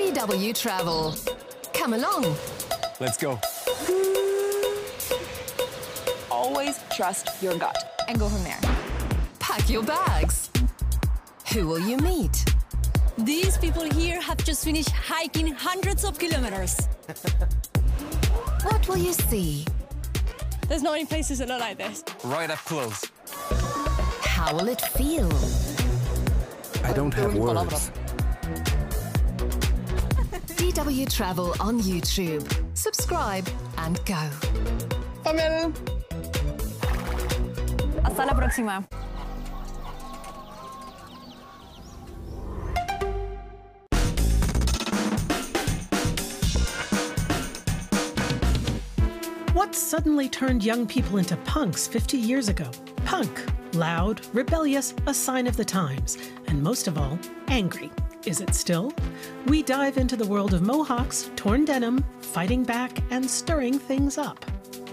DW Travel. Come along. Let's go. Always trust your gut and go from there. Pack your bags. Who will you meet? These people here have just finished hiking hundreds of kilometers. What will you see? There's not many places that look like this. Right up close. How will it feel? I don't have words. DW Travel on YouTube. Subscribe and go. Farewell. Hasta la próxima. What suddenly turned young people into punks 50 years ago? Punk. Loud, rebellious, a sign of the times, and most of all, angry. Is it still? We dive into the world of mohawks, torn denim, fighting back, and stirring things up.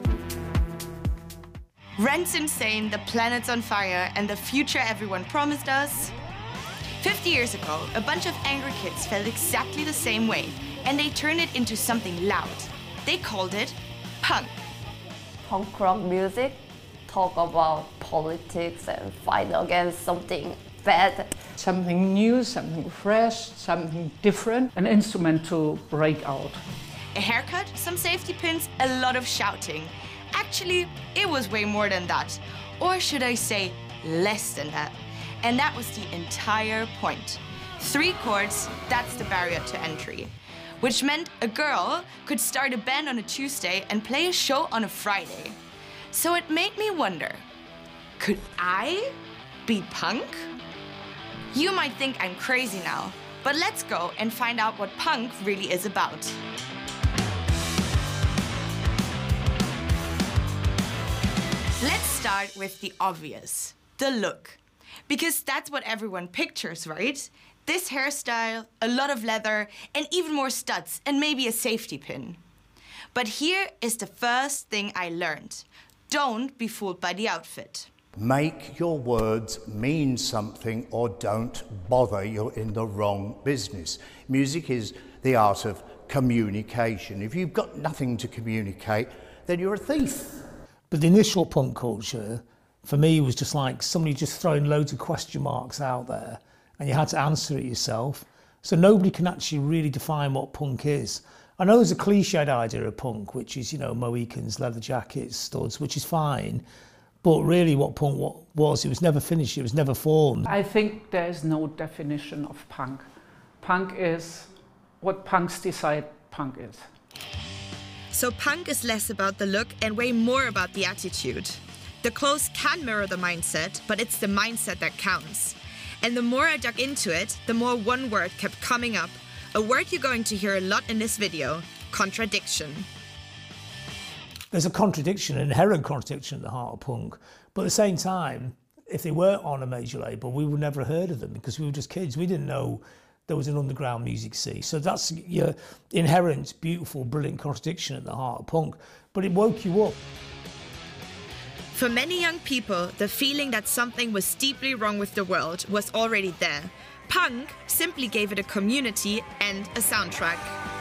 Rent's insane, the planet's on fire, and the future everyone promised us. 50 years ago, a bunch of angry kids felt exactly the same way, and they turned it into something loud. They called it punk. Punk rock music talk about politics and fight against something bad. Something new, something fresh, something different, an instrument to break out. A haircut, some safety pins, a lot of shouting. Actually, it was way more than that. Or should I say, less than that. And that was the entire point. 3 chords, that's the barrier to entry. Which meant a girl could start a band on a Tuesday and play a show on a Friday. So it made me wonder, could I be punk? You might think I'm crazy now, but let's go and find out what punk really is about. Let's start with the obvious, the look. Because that's what everyone pictures, right? This hairstyle, a lot of leather, and even more studs, and maybe a safety pin. But here is the first thing I learned. Don't be fooled by the outfit. Make your words mean something or don't bother, you're in the wrong business. Music is the art of communication. If you've got nothing to communicate, then you're a thief. But the initial punk culture, for me, was just like somebody just throwing loads of question marks out there and you had to answer it yourself. So nobody can actually really define what punk is. I know there's a cliched idea of punk, which is, you know, Mohicans, leather jackets, studs, which is fine. But really what punk was, it was never finished, it was never formed. I think there is no definition of punk. Punk is what punks decide punk is. So punk is less about the look and way more about the attitude. The clothes can mirror the mindset, but it's the mindset that counts. And the more I dug into it, the more one word kept coming up. A word you're going to hear a lot in this video, contradiction. There's a contradiction, an inherent contradiction at the heart of punk. But at the same time, if they weren't on a major label, we would never have heard of them because we were just kids. We didn't know there was an underground music scene. So that's your inherent, beautiful, brilliant contradiction at the heart of punk. But it woke you up. For many young people, the feeling that something was deeply wrong with the world was already there. Punk simply gave it a community and a soundtrack.